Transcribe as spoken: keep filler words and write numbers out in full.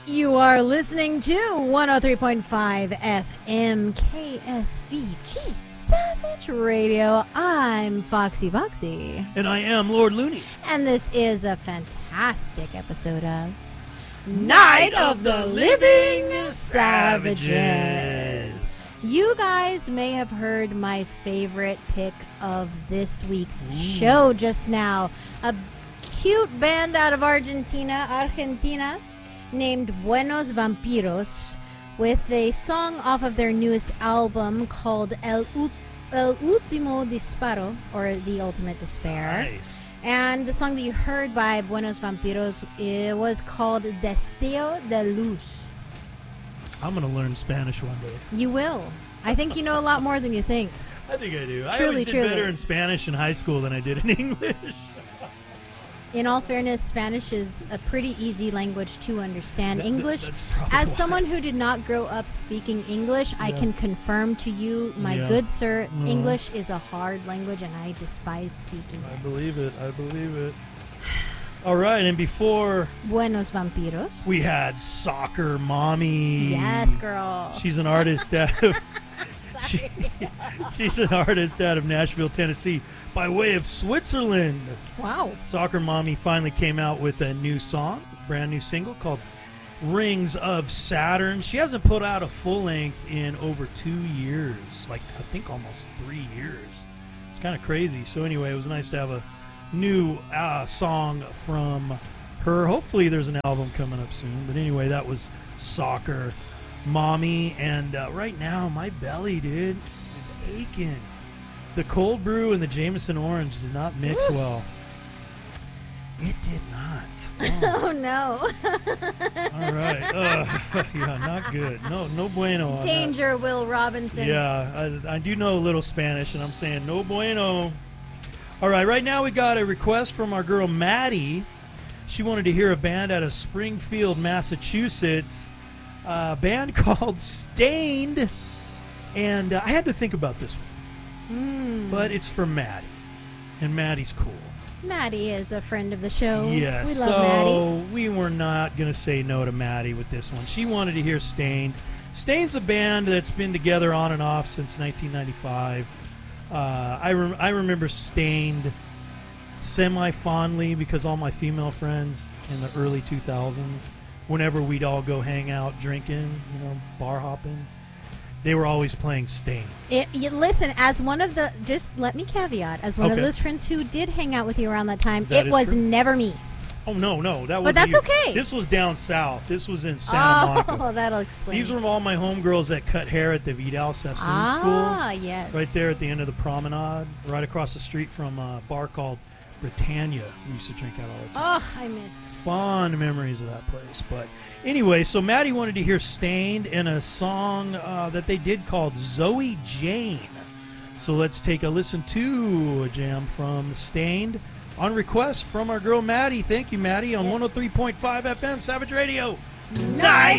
You are listening to one oh three point five F M K S V G Savage Radio. I'm Foxy Boxy. And I am Lord Looney. And this is a fantastic episode of Night of the Living Savages. You guys may have heard my favorite pick of this week's Ooh. show just now. A cute band out of Argentina, Argentina, named Buenos Vampiros, with a song off of their newest album called El, U- El Último Disparo, or The Ultimate Despair. Nice. And the song that you heard by Buenos Vampiros, it was called Destello de Luz. I'm going to learn Spanish one day. You will. I think you know a lot more than you think. I think I do. I Truly, always did truly. better in Spanish in high school than I did in English. In all fairness, Spanish is a pretty easy language to understand. That, English, that's probably as why. someone who did not grow up speaking English, I Yeah. can confirm to you, my Yeah. good sir, Uh-huh. English is a hard language and I despise speaking I it. believe it. I believe it. All right, and before Buenos Vampiros. we had Soccer Mommy. Yes, girl. She's an artist out of she, she's an artist out of Nashville, Tennessee, by way of Switzerland. Wow. Soccer Mommy finally came out with a new song, brand new single called Rings of Saturn. She hasn't put out a full length in over two years, like I think almost three years. It's kind of crazy. So anyway, it was nice to have a new uh, song from her. Hopefully there's an album coming up soon. But anyway, that was Soccer Mommy. And uh, right now, my belly, dude, is aching. The cold brew and the Jameson orange did not mix Woo. well. It did not. Oh, Oh, no. all right. Uh, yeah, not good. No, no bueno. on that. Danger, Will Robinson. Yeah, I, I do know a little Spanish, and I'm saying no bueno. All right, right now we got a request from our girl Maddie. She wanted to hear a band out of Springfield, Massachusetts, a band called Stained, and uh, I had to think about this one, Mm. but it's for Maddie, and Maddie's cool. Maddie is a friend of the show. Yeah, We so love Maddie. we were not going to say no to Maddie with this one. She wanted to hear Stained. Stained's a band that's been together on and off since nineteen ninety-five. Uh, I, rem- I remember Stained semi-fondly because all my female friends in the early two thousands, whenever we'd all go hang out drinking, you know, bar hopping, they were always playing Stained. It, you, listen, as one of the, just let me caveat, as one Okay. of those friends who did hang out with you around that time, That it is was true. never me. Oh, no, no. that was But that's okay. This was down south. This was in Santa Oh, Monica. that'll explain. These were all my homegirls that cut hair at the Vidal Sassoon ah, School. yes. Right there at the end of the promenade, right across the street from a bar called Britannia. We used to drink out all the time. Oh, I miss. Fond memories of that place. But anyway, so Maddie wanted to hear Stained in a song uh, that they did called Zoe Jane. So let's take a listen to a jam from Stained on request from our girl Maddie. Thank you, Maddie, on Yes. one oh three point five F M Savage Radio. Night